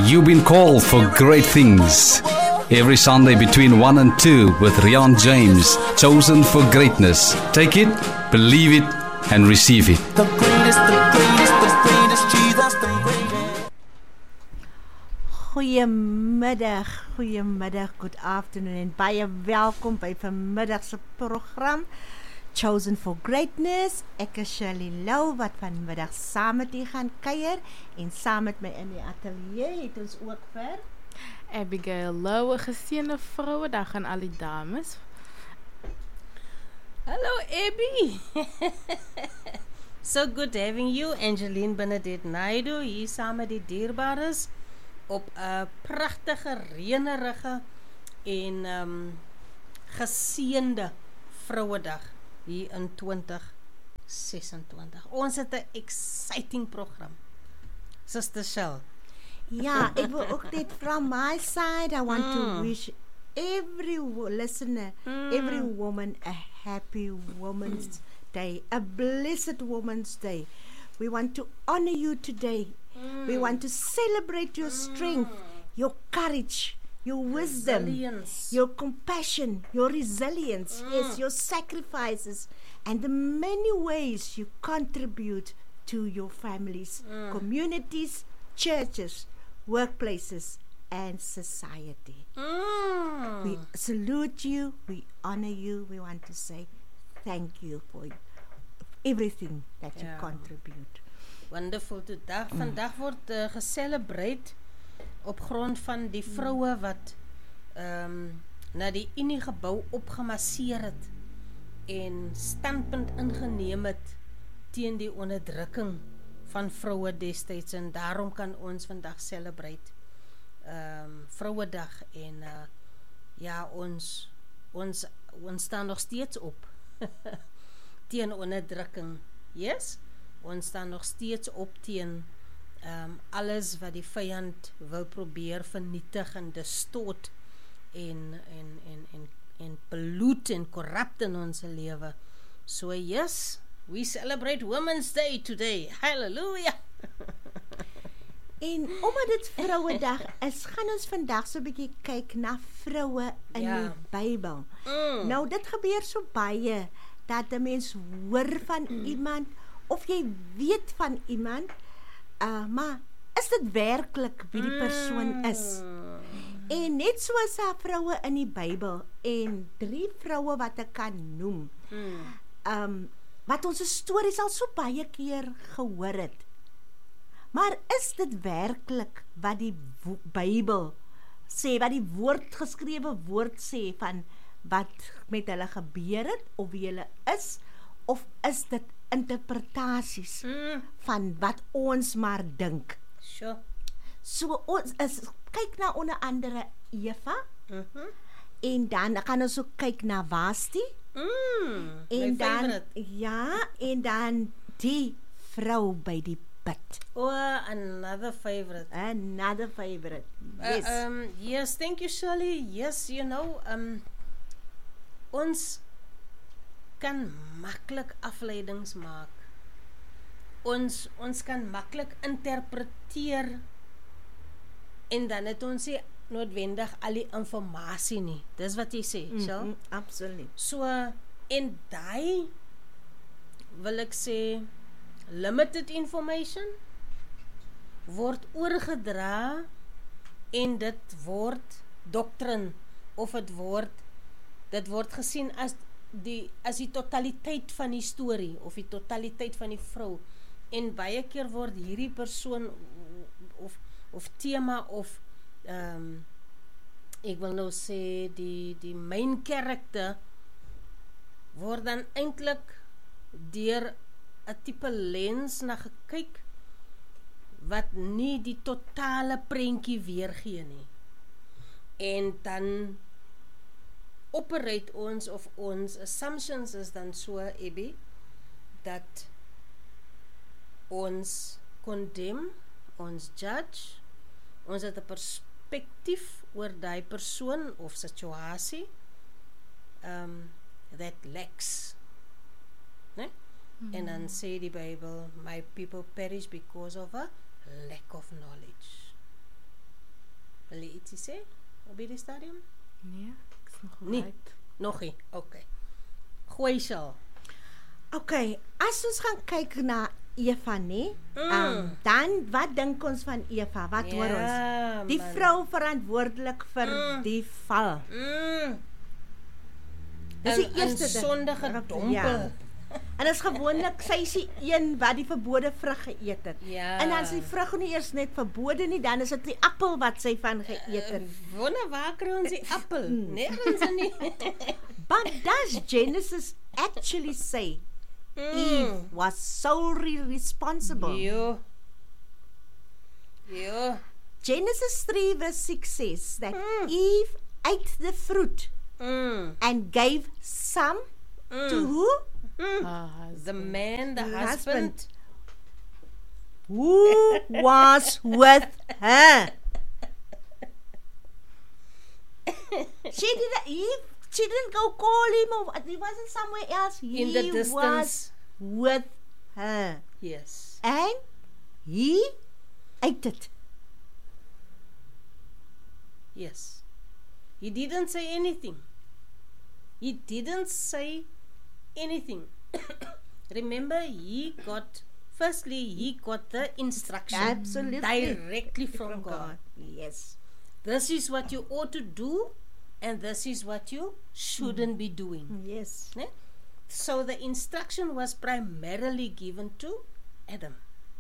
You've been called for great things. Every Sunday between 1 and 2 with Rian James, chosen for greatness. Take it, believe it, and receive it. The greatest, Jesus, the greatest. Goeiemiddag, good afternoon en baie welkom by vanmiddag se program Chosen for Greatness. Ek is Shirley Lou wat vanmiddag saam met u gaan kuier en saam met my in die ateljee het ons ook vir Abigail Lou, 'n geseënde Vrouedag aan al die dames. Hello, Abby. So good having you, Angeline Benedict Naidu, hier saam met die dierbares op 'n pragtige, reënerige en geseënde Vrouedag hier in 2026. Ons het 'n exciting program. Sister Shell. Ja, ek wil ook net from my side, I want to wish every listener, every woman a happy Women's Day, a blessed Women's Day. We want to honor you today. We want to celebrate your strength, your courage, your wisdom, your compassion, your resilience, yes, your sacrifices, and the many ways you contribute to your families, communities, churches, workplaces, and society. We salute you, we honor you, we want to say thank you for everything that you contribute. Wonderful. Vandag word gecelebreer op grond van die vroue wat na die Unie gebou opgemasseer het en standpunt ingeneem het teen die onderdrukking van vroue destyds, en daarom kan ons vandag celebrate Vrouedag en ons staan nog steeds op teen onderdrukking. Yes? Ons staan nog steeds op teen alles wat die vyand wil probeer vernietig en distort en pollute en corrupt in ons lewe. So yes, we celebrate Women's Day today. Hallelujah. En omdat dit Vrouedag is, gaan ons vandag so 'n bietjie kyk na vroue in die Bybel. Nou, dit gebeur so baie dat 'n mens hoor van iemand of jy weet van iemand, maar is dit werklik wie die persoon is? En net soos daar vroue in die Bybel en 3 vroue wat ek kan noem, wat ons stories al so baie keer gehoor het. Maar is dit werklik wat die Bybel sê, wat die geskrewe woord sê van wat met hulle gebeur het, of wie hulle is, of is dit interpretasies van wat ons maar dink? Sure. So ons kyk na onder andere Eva, en dan gaan ons ook kyk na Vasti, en dan favorite. En dan die vrou by die put. Another favorite. Yes. Yes, thank you, Shirley. Yes, you know, ons kan maklik afleidings maak. Ons kan maklik interpreteer en dan het ons nie noodwendig al die informasie nie. Dis wat jy sê, Shirley? Absoluut. So, en daai wil ek sê limited information word oorgedra en dit word doktrin of dit word gesien as die totaliteit van die storie of die totaliteit van die vrou, en baie keer word hierdie persoon of tema of ek wil nou sê die main character word dan eintlik deur 'n tipe lens na gekyk wat nie die totale prentjie weergee nie. En dan operate ons of ons assumptions is dan so, Abby, dat ons condemn, ons judge, ons het 'n perspektief oor daai persoon of situasie that lacks, né? En dan sê die Bybel, my people perish because of a lack of knowledge. Wil jy ietsie sê op hierdie stadium? Nee, ek is nog Nee. uit. Nog nie. Okay. Gooi Shal. Okay, as ons gaan kyk na Eva, nee, dan wat dink ons van Eva? Wat hoor ons? Die man. vrou verantwoordelik vir die val. Dis die eerste ding. sondige dompel. En is gewoonlik sy is die een wat die verbode vrug geëet het. Ja. En as die vrug nie eers net verbode nie, dan is dit die appel wat sy van geëet het. Wonder waar kry ons die appel? Nergens nie. But does Genesis actually say Eve was solely responsible? Jo. Jo. Genesis 3 verse 6 says that Eve ate the fruit and gave some to who? The man, the Husband. husband. Who was with her? She didn't go call him or he wasn't somewhere else. He In the was distance. with her. Yes. And he ate it. Yes. He didn't say anything. He didn't say anything. Remember, he got the instruction Absolutely. directly from God. Yes. This is what you ought to do, and this is what you shouldn't be doing. Yes. Ne? So the instruction was primarily given to Adam.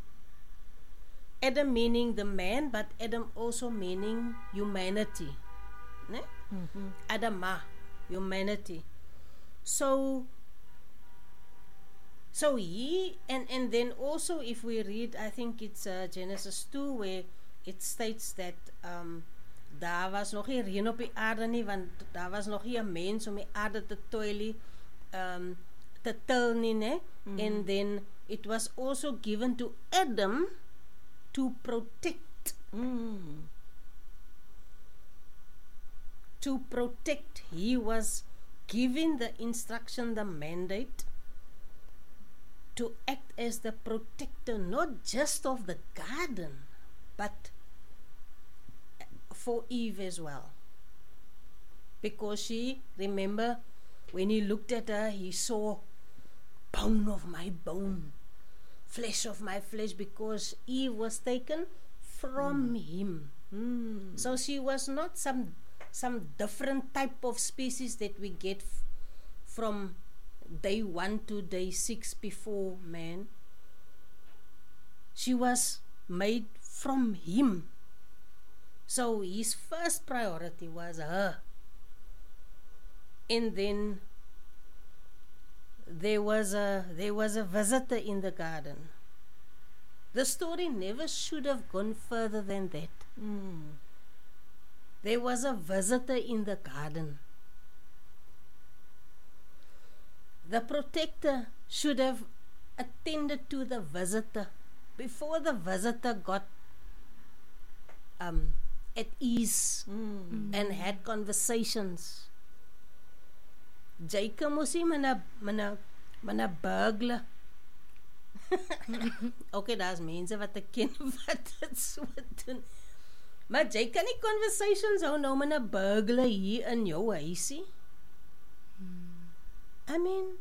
Adam meaning the man, but Adam also meaning humanity. Ne? Adama, humanity. So he, and then also if we read, I think it's Genesis 2 where it states that daar was nog nie reën op die aarde nie, want daar was nog nie 'n mens om die aarde te toilie, te til nie, ne? And then it was also given to Adam to protect. To protect. He was given the instruction, the mandate to act as the protector, not just of the garden, but for Eve as well. Because she, remember, when he looked at her, he saw bone of my bone, flesh of my flesh, because Eve was taken from him. So she was not some different type of species that we get from day 1 to day 6 before man. She was made from him. So his first priority was her. And then there was a visitor in the garden. The story never should have gone further than that. There was a visitor in the garden. The protector should have attended to the visitor before the visitor got at ease and had conversations. Jacob moes nie met 'n burglar. Okay, daar's mense wat ek ken wat dit so doen. Maar jy kan nie conversations hou nou met 'n burglar hier in jou huisie. I mean,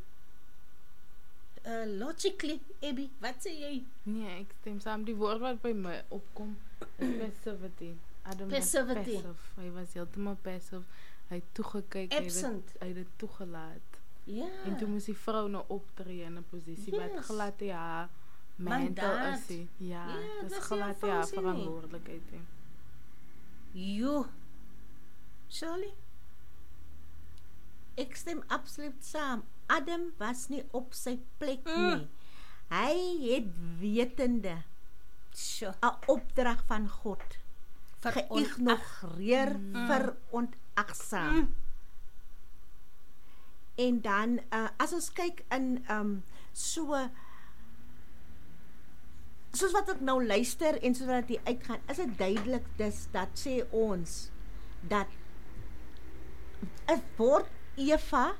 logically, Abby, wat sê jy? Nee, ek stem saam. Die woord wat by my opkom is passivity. Adam Passivity. was passive. Hy was heeltemal passive. Hy het toegekyk, Absent. hy het dit toegelaat. Ja. En toe moes die vrou nou optree in 'n posisie wat Yes. glad nie haar mantel Mandaat. is nie. Ja, Ja, dis dis nie glad haar nie haar funksie nie. verantwoordelikheid nie. Jo. Shirley? Ek stem absoluut saam. Adam was nie op sy plek nie. Hy het wetende Sure. 'n opdrag van God geïgnoreer, verontagsaam. En dan as ons kyk in soos wat ek nou luister en soos wat dit uitgaan, is dit duidelik dus dat sê ons dat het word Eva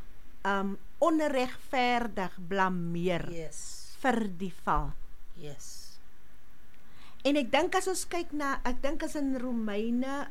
onregverdig blameer Yes. vir die val. Yes. En ek dink as ons kyk na, ek dink as in Romeine,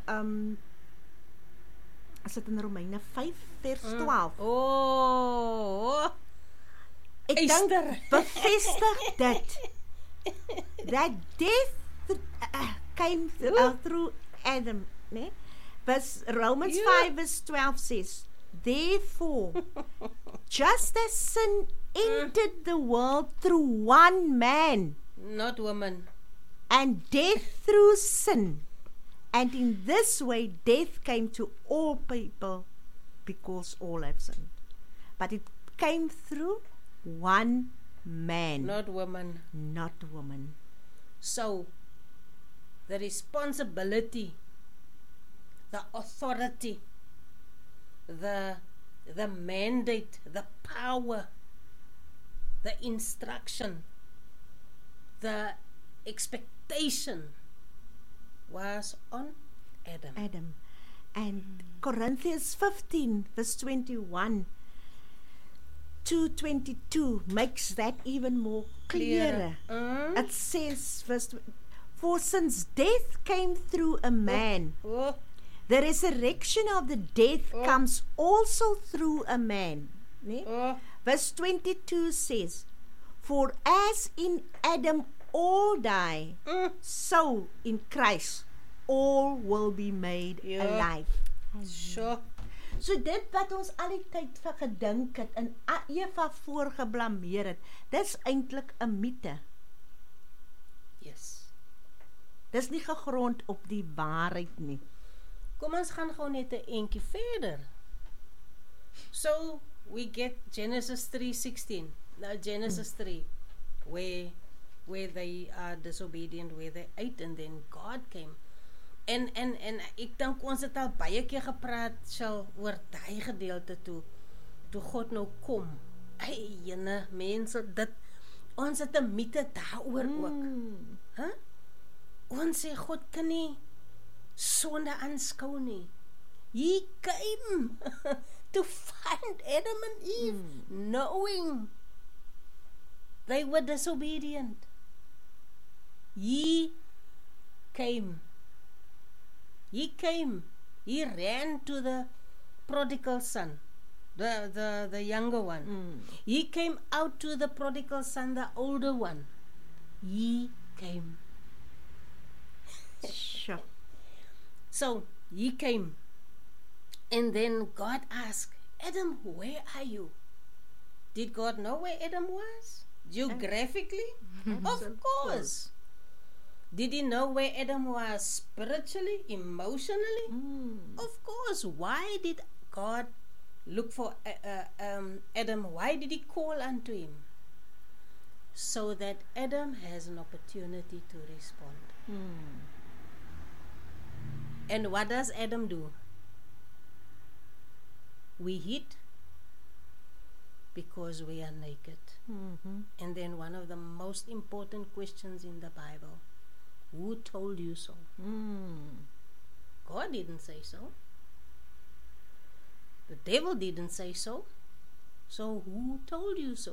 as dit in Romeine 5 vers 12. Oh, Ek dink Esther. bevestig dit. That death came through Adam, né? Verse Romans 5 verse 12 says, therefore, just as sin entered the world through one man, not woman. and death through sin, and in this way death came to all people because all have sinned. But it came through one man, Not woman. not woman. So, the responsibility, the authority, the mandate, the power, the instruction, the expectation was on Adam. Adam. And Corinthians 15 verse 21 to 22 makes that even more clearer. It says, for since death came through a man, Oh, the resurrection of the death comes also through a man. Ne? oh, Verse 22 says, for as in Adam all die, so in Christ all will be made Ja. alive. sure. So dit wat ons al die tyd vir gedink het en Eva voorgeblameer het, dis eintlik 'n mite. Yes. Dis nie gegrond op die waarheid nie. Kom ons gaan gou net 'n entjie verder. So we get Genesis 3:16. Now Genesis 3 where they are disobedient, where they ate and then God came. En ek dink ons het al baie keer gepraat sal oor daai gedeelte toe God nou kom. Ai, jene mense, dit ons het 'n mite daaroor ook. Huh? Ons sê God kan nie sonde aanskou nie. He came to find Adam and Eve, knowing they were disobedient. He came. He ran to the prodigal son, the younger one. He came out to the prodigal son, the older one. He came. Sure. So he came, and then God asked, Adam, where are you? Did God know where Adam was? Geographically? Of course. Did he know where Adam was spiritually, emotionally? Of course. Why did God look for Adam? Why did he call unto him? So that Adam has an opportunity to respond. And what does Adam do? We hid because we are naked. And then one of the most important questions in the Bible, who told you so? God didn't say so. The devil didn't say so. So who told you so?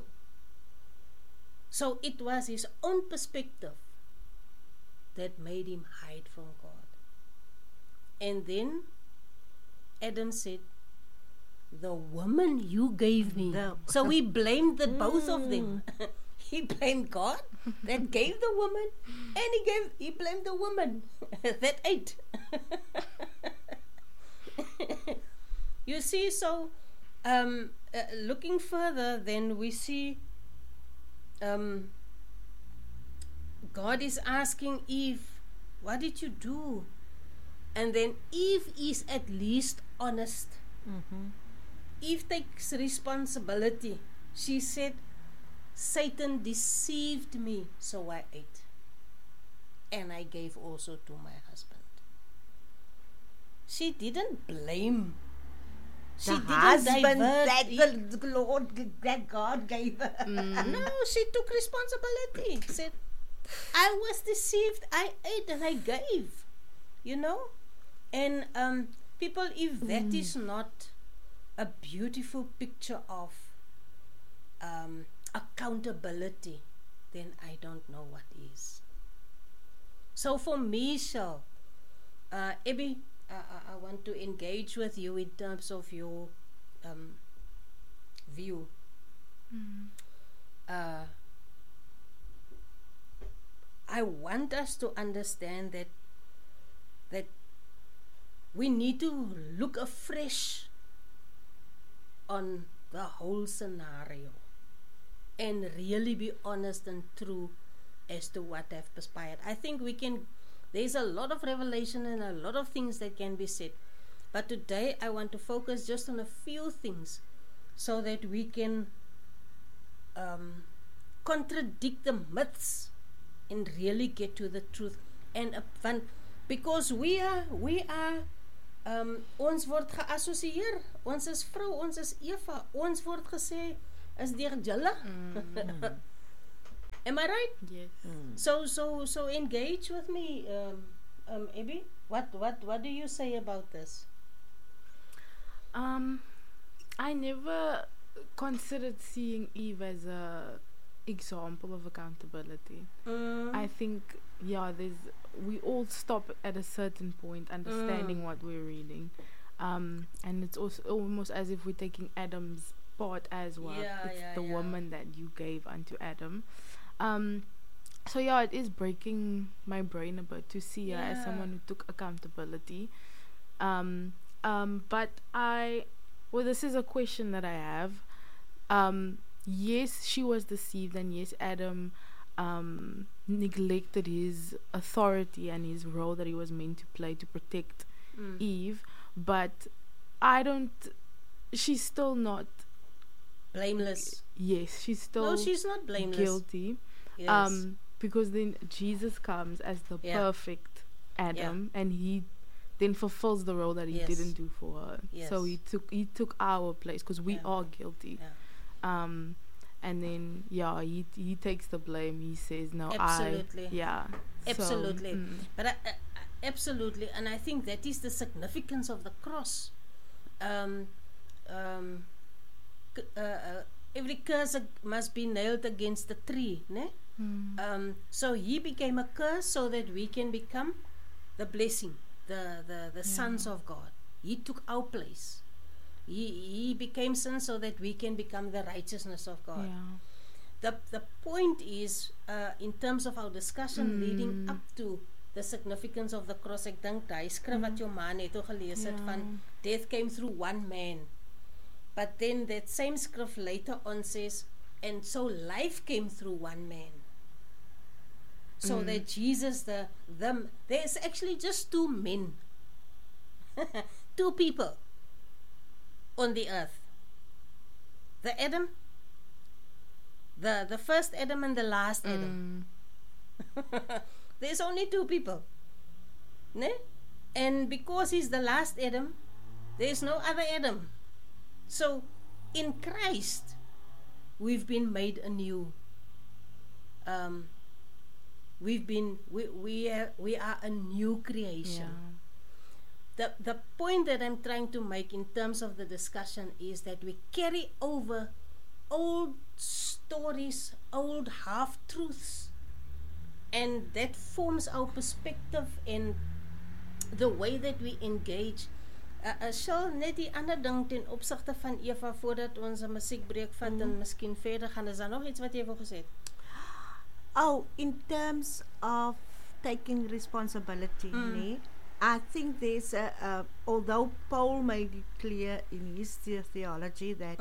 So it was his own perspective that made him hide from God. And then Adam said, the woman you gave me. So he blamed the both of them. He blamed God that gave the woman, and he blamed the woman that ate. You see, so looking further, then we see God is asking Eve, what did you do? And then Eve is at least honest. Eve takes responsibility. She said, Satan deceived me, so I ate. And I gave also to my husband. She didn't blame. She The didn't husband divert. that the Lord, that God gave her. No, she took responsibility. Said, I was deceived. I ate and I gave. You know? And people, if that is not a beautiful picture of accountability, then I don't know what is. So for me, Shell, Abby, I want to engage with you in terms of your view. I want us to understand that we need to look afresh on the whole scenario and really be honest and true as to what have perspired. I think there's a lot of revelation and a lot of things that can be said. But today I want to focus just on a few things so that we can contradict the myths and really get to the truth. And because we are ons word geassosieer, ons is vrou, ons is Eva, ons word gesê is deur julle. Am I right? Yes. So engage with me, Abby. What do you say about this? I never considered seeing Eve as a example of accountability. I think we all stop at a certain point understanding what we're reading, and it's also almost as if we're taking Adam's part as well. It's the woman that you gave unto Adam. So it is breaking my brain a bit to see her as someone who took accountability. But this is a question that I have. Yes, she was deceived, and yes, Adam neglected his authority and his role that he was meant to play to protect Eve. But she's still not blameless. Yes, she's still No, she's not blameless. guilty. Yes. Because then Jesus comes as the perfect Adam, and he then fulfills the role that he didn't do for her. Yes. So he took our place because we are guilty. And then he takes the blame. He says, "No, Absolutely. Absolutely. But absolutely, and I think that is the significance of the cross. Every curse must be nailed against the tree, ne? So he became a curse so that we can become the blessing, the sons of God. He took our place. He became sin so that we can become the righteousness of God. The point is, in terms of our discussion leading up to the significance of the cross, ek dink daai skrif wat jou ma net gelees het van death came through one man. But then that same skrif later on says, and so life came through one man. So that Jesus, there's actually just two men, two people on the earth. The Adam, the first Adam and the last Adam. There's only two people. Ne? And because he's the last Adam, there's no other Adam. So in Christ, we've been made anew. We are a new creation. The point that I'm trying to make in terms of the discussion is that we carry over old stories, old half-truths, and that forms our perspective and the way that we engage. Sal net die ander ding ten opsigte van Eva voordat ons 'n musiekbreek vat en miskien verder gaan. Is daar nog iets wat jy wil gesê? In terms of taking responsibility, I think there's although Paul made it clear in his theology that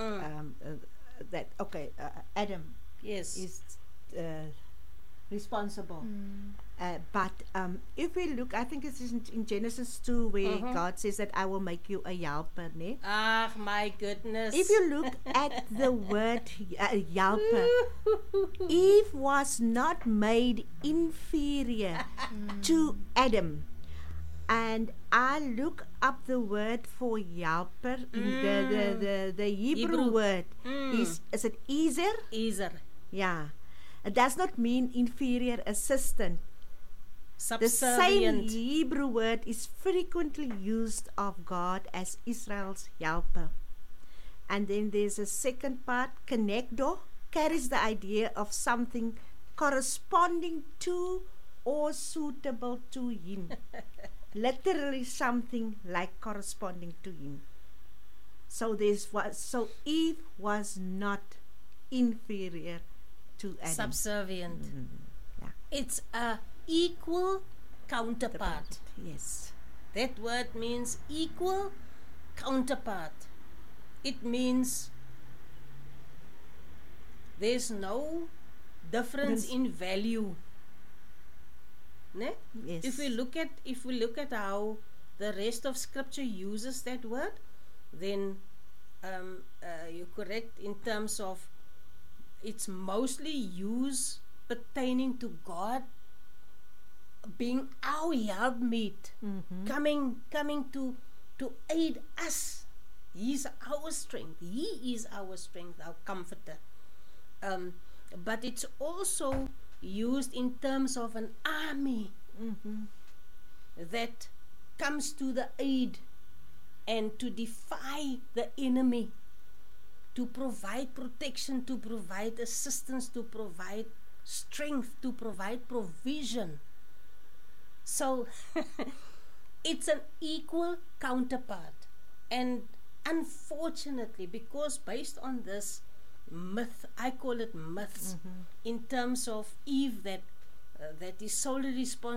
Adam is responsible. But if we look, I think it's in Genesis 2 where God says that I will make you a helper. Ne? Ah, my goodness. If you look at the word helper, Eve was not made inferior to Adam. And I look up the word for helper in the Hebrew word. Is it Ezer? Ezer. Yeah. It does not mean inferior assistant. The same Hebrew word is frequently used of God as Israel's helper. And then there's a second part, connector, carries the idea of something corresponding to or suitable to him. Literally something like corresponding to him. So Eve was not inferior to Adam. Subservient. Yeah. It's a equal counterpart. Yes. That word means equal counterpart. It means there's no difference in value. Ne? Yes. If we look at how the rest of scripture uses that word, then you're correct in terms of it's mostly used pertaining to God being our helpmeet, coming to aid us. He's our strength. He is our strength, our comforter. But it's also used in terms of an army that comes to the aid and to defy the enemy, to provide protection, to provide assistance, to provide strength, to provide provision. So it's an equal counterpart. And unfortunately, because based on this myth, I call it myths, in terms of Eve that is solely responsible